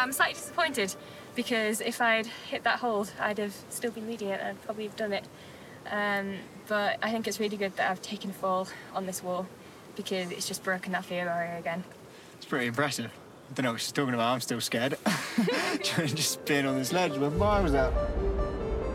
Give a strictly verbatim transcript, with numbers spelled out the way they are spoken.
I'm slightly disappointed because if I'd hit that hold, I'd have still been leading it and I'd probably have done it. Um, but I think it's really good that I've taken a fall on this wall because it's just broken that fear barrier again. It's pretty impressive. I don't know what she's talking about, I'm still scared. Just being on this ledge with miles out.